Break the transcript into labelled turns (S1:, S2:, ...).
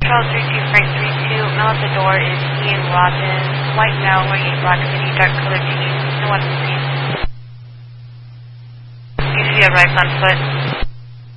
S1: Charles 32 Frank 32. Male at the door is Ian Robbins. White male wearing a black hoodie, dark colored jeans. No one to see. You see a right on foot.